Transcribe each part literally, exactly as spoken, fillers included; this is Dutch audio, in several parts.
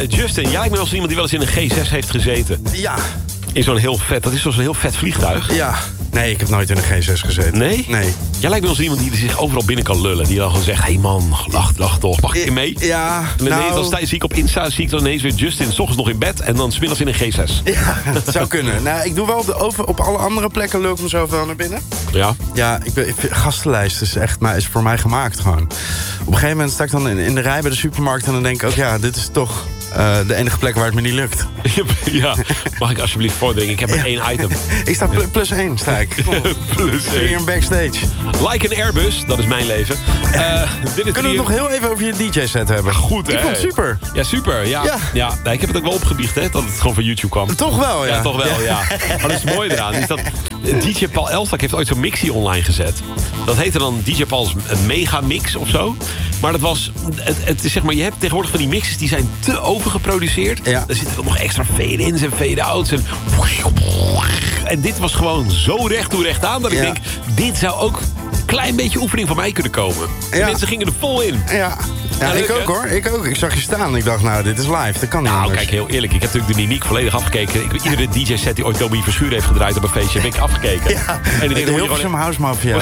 Justin, jij lijkt me wel eens iemand die wel eens in een G zes heeft gezeten. Ja. In zo'n heel vet, dat is zo'n heel vet vliegtuig. Ja. Nee, ik heb nooit in een G zes gezeten. Nee? Nee. Jij lijkt me wel eens iemand die zich overal binnen kan lullen. Die dan gewoon zegt, hé hey man, lach, lach toch, mag ik je mee? Ja, en nou... ineens, dan sta, zie ik op Insta, zie ik dan ineens weer Justin 's ochtends nog in bed en dan 's middags in een G zes. Ja, dat zou kunnen. Nou, ik doe wel op, de over, op alle andere plekken lul ik mezelf wel naar binnen. Ja? Ja, ik ben, ik vind, gastenlijst is echt maar is voor mij gemaakt gewoon. Op een gegeven moment sta ik dan in, in de rij bij de supermarkt en dan denk ik ook, ja, dit is toch uh, de enige plek waar het me niet lukt. Ja, mag ik alsjeblieft voordringen? Ik heb maar ja. één item. Ik sta pl- plus één, sta ik. Plus één. Hier een backstage. Like een Airbus, dat is mijn leven. Uh, dit is Kunnen we het nog heel even over je D J-set hebben? Goed, hè? Ik vond het super. Ja, super. Ja. Ja. Ja. Nou, ik heb het ook wel opgebiecht, hè, dat het gewoon van YouTube kwam. Toch wel, ja. Ja, toch wel, ja. ja. Maar dat is het mooie eraan. Is dat D J Paul Elstak heeft ooit zo'n mixie online gezet. Dat heette dan D J Paul's Megamix of zo. Maar dat was... Het, het is zeg maar, je hebt tegenwoordig van die mixes die zijn te overgeproduceerd. Ja. Er zitten dan nog extra fade-ins en fade-outs. En, en dit was gewoon zo recht toe recht aan dat ik ja. denk, dit zou ook een klein beetje oefening van mij kunnen komen. En ja. mensen gingen er vol in. Ja, ja, ja ik leuk, ook hè? hoor. Ik ook. Ik zag je staan. Ik dacht, nou, dit is live. Dat kan niet Nou, anders. kijk, heel eerlijk. Ik heb natuurlijk de mimiek volledig afgekeken. Ik, iedere D J-set die ooit Toby Verschuur heeft gedraaid op een feestje, heb ik afgekeken. Ja, en ik denk, de Hilversum House Mafia.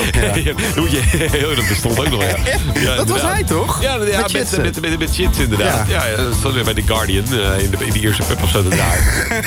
Dat bestond ook nog, ja. ja dat was hij, toch? Ja, ja met, met, met, met, met shit inderdaad. Ja, ja, ja dat stond weer bij The Guardian uh, in, de, in de eerste pub of zo te draaien.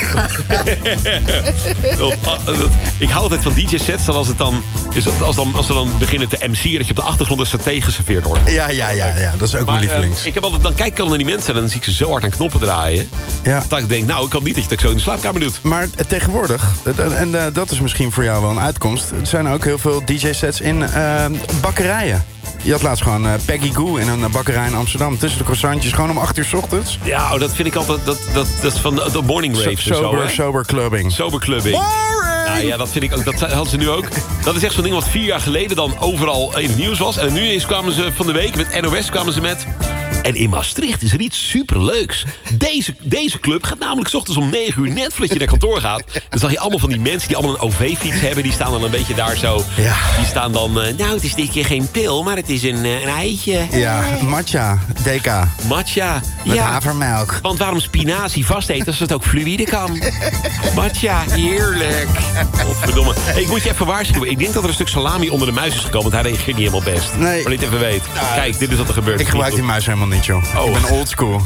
Ik hou altijd van D J-sets, dan als, het dan, als, dan, als ze dan beginnen te M C'en, dat je op de achtergrond een saté geserveerd wordt. Ja, ja, ja, ja, dat is ook maar, mijn lievelings. Uh, ik heb altijd, dan kijk ik al naar die mensen en dan zie ik ze zo hard aan knoppen draaien. Ja. Dat ik denk, nou, ik kan niet dat je dat zo in de slaapkamer doet. Maar tegenwoordig, en uh, dat is misschien voor jou wel een uitkomst, er zijn ook heel veel D J-sets in uh, bakkerijen. Je had laatst gewoon uh, Peggy Goo in een bakkerij in Amsterdam. Tussen de croissantjes, gewoon om acht uur 's ochtends. Ja, oh, dat vind ik altijd... Dat, dat, dat is van de, de morning raves so, sober, en zo, sober clubbing. Sober clubbing. Nou ja, dat vind ik ook. Dat hadden ze nu ook. Dat is echt zo'n ding wat vier jaar geleden dan overal in het nieuws was. En nu eens kwamen ze van de week met N O S kwamen ze met... En in Maastricht is er iets superleuks. Deze, deze club gaat namelijk 's ochtends om negen uur net voordat je naar kantoor gaat. Dan zag je allemaal van die mensen die allemaal een O V-fiets hebben. Die staan dan een beetje daar zo. Ja. Die staan dan... Uh, nou, het is dit keer geen pil, maar het is een, uh, een eitje. Ja, matcha. D K. Matcha. Met ja. havermelk. Want waarom spinazie vasteten als het ook fluïde kan? Matcha, heerlijk. Godverdomme. Hey, ik moet je even waarschuwen. Ik denk dat er een stuk salami onder de muis is gekomen. Want hij reageert niet helemaal best. Nee. Maar dit even weet. Uh, Kijk, dit is wat er gebeurt. Ik gebruik die muis helemaal niet, joh. Oh. Ik ben oldschool.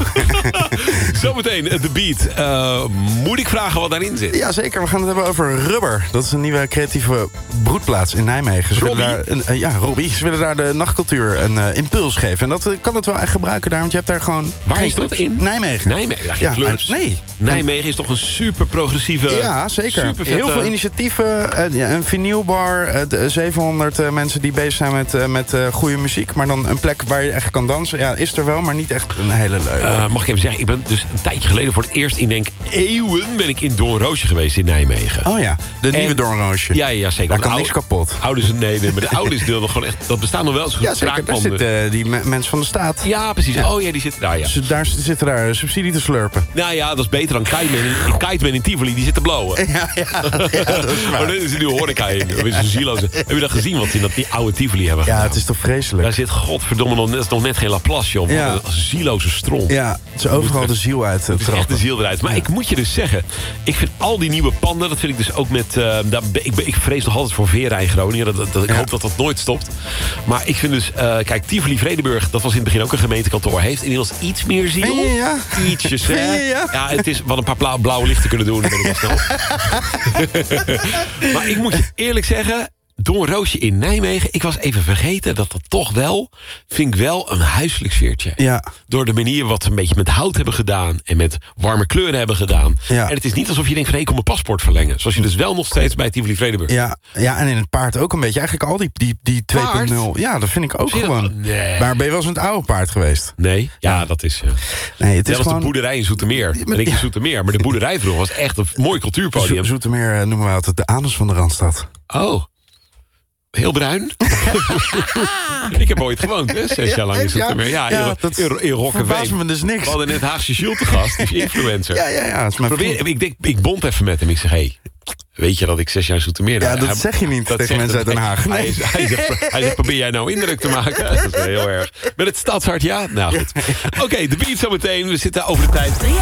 Zometeen, de beat. Uh, moet ik vragen wat daarin zit? Jazeker, we gaan het hebben over Rubber. Dat is een nieuwe creatieve broedplaats in Nijmegen. Ze Robbie? Daar een, uh, ja, Robbie. Ze willen daar de nachtcultuur een uh, impuls geven. En dat uh, kan het wel echt gebruiken daar, want je hebt daar gewoon... Waar is dat in? Nijmegen. Nijmegen, ja, geen clubs. Ja, nee. Nijmegen is toch een super progressieve... Ja, zeker. Supervette... Heel veel initiatieven. Uh, ja, een vinylbar. Uh, zevenhonderd uh, mensen die bezig zijn met, uh, met uh, goede muziek. Maar dan een plek waar je echt kan dansen. Ja, is er wel, maar niet echt een hele leuke. Uh, mag ik even zeggen, ik ben dus een tijdje geleden voor het eerst in, denk eeuwen, ben ik in Doornroosje geweest in Nijmegen. Oh ja, de en, nieuwe Doornroosje. Ja, ja, zeker. Daar kan niks kapot. Ouders, nee, nee, maar de ouders deel nog gewoon echt, dat bestaat nog wel eens. Ja, zeker. Daar zitten uh, die me mensen van de staat. Ja, precies. Ja. Oh ja, die zitten daar, ja. Dus daar zitten daar subsidie te slurpen. Nou ja, dat is beter dan Kiteman in, Kiteman in Tivoli, die zit te blowen. Ja, ja, ja, dat is waar. Maar nu is er nu horeca in. Dat is een zieloze. Heb je dat gezien, wat ze in dat die oude Tivoli hebben gedaan? Ja, het is toch vreselijk. Daar zit, godverdomme, nog, dat is nog net geen Laplace, joh. Ja. Een zieloze stront. Ja, het is overal de ziel uit. Het is echt de ziel eruit. Maar ja. Ik moet je dus zeggen, ik vind al die nieuwe panden, dat vind ik dus ook met... Uh, daar, ik, ik vrees nog altijd voor Vera in Groningen. Dat, dat, ik ja. hoop dat dat nooit stopt. Maar ik vind dus, uh, kijk, Tivoli Vredenburg, dat was in het begin ook een gemeentekantoor, heeft inmiddels iets meer ziel. Vind je, ja? Ietsjes, hè? Vind je, ja? Ja, het is wat een paar blauwe, blauwe lichten kunnen doen. Ben ik wel snel. Maar ik moet je eerlijk zeggen, Doornroosje in Nijmegen, ik was even vergeten dat dat toch wel, vind ik wel een huiselijk sfeertje. Ja. Door de manier wat ze een beetje met hout hebben gedaan en met warme kleuren hebben gedaan. Ja. En het is niet alsof je denkt van, hé, ik kom mijn paspoort verlengen. Zoals je dus wel nog steeds bij Tivoli Vredenburg. Ja, ja, en in het paard ook een beetje. Eigenlijk al die, die, die twee punt nul. Ja, dat vind ik ook vind gewoon. Nee. Maar ben je wel eens een het oude paard geweest? Nee, ja, ja. dat is... Uh, nee, het dat is was gewoon... de boerderij in Zoetermeer. En ik in Zoetermeer. Maar de boerderij vroeger was echt een mooi cultuurpodium. Zo, Zoetermeer uh, noemen we altijd de anus van de Randstad. Oh. Heel bruin. Ik heb ooit gewoond, hè? Zes ja, jaar lang in Zoetermeer. Ja, ja, in, dat in, in Rokkeveen. Me dus niks. We hadden net Haagse Jules te gast, die is influencer. Ja, ja, ja. Is Probeer, ik, denk, ik bond even met hem. Ik zeg, hé, hey, Weet je dat ik zes jaar Zoetermeer... Ja, dat hij, zeg je niet tegen mensen uit Den Haag. Nee. Hij, is, hij, zegt, hij zegt, probeer jij nou indruk te maken? Dat is heel erg. Met het stadshart, ja? Nou goed. Oké, okay, de beat zometeen. We zitten over de tijd.